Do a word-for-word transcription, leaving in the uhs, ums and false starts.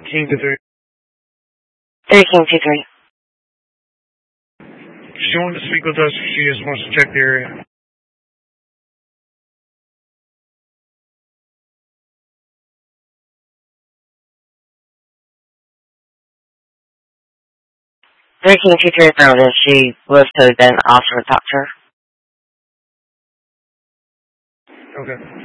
King two three. three King two three. She wanted to speak with us. She just wants to check the area. three King two three affirmative. She was told then officer would talk to her. Okay.